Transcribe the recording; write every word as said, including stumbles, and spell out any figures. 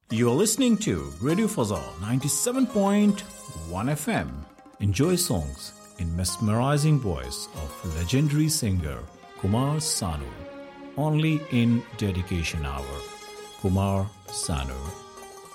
You're listening to Radio Fazal ninety-seven point one F M. Enjoy songs in mesmerizing voice of legendary singer Kumar Sanu. Only in Dedication Hour. Kumar Sanu.